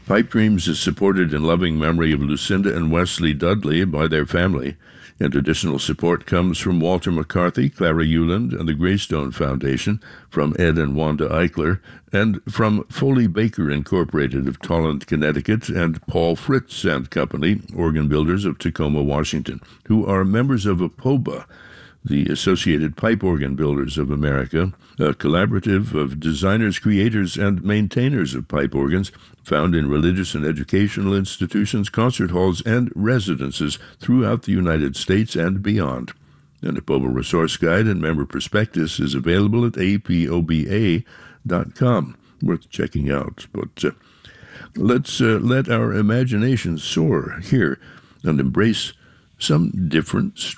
Pipe Dreams is supported in loving memory of Lucinda and Wesley Dudley by their family, and additional support comes from Walter McCarthy, Clara Euland, and the Greystone Foundation, from Ed and Wanda Eichler, and from Foley Baker Incorporated of Tolland, Connecticut, and Paul Fritz and Company, organ builders of Tacoma, Washington, who are members of APOBA, the Associated Pipe Organ Builders of America, a collaborative of designers, creators, and maintainers of pipe organs found in religious and educational institutions, concert halls, and residences throughout the United States and beyond. An APOBA resource guide and member prospectus is available at apoba.com. Worth checking out. But let's let our imaginations soar here and embrace some different